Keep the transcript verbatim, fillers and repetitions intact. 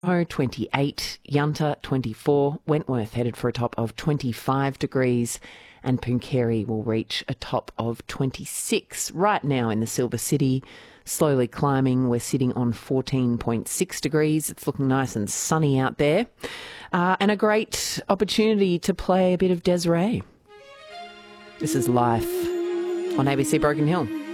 Oh, twenty-eight, Yunta twenty-four, Wentworth headed for a top of twenty-five degrees, and Pooncarie will reach a top of twenty-six. Right now in the Silver City, slowly climbing, we're sitting on fourteen point six degrees. It's looking nice and sunny out there, uh, and a great opportunity to play a bit of Des'ree. This is Life on A B C Broken Hill.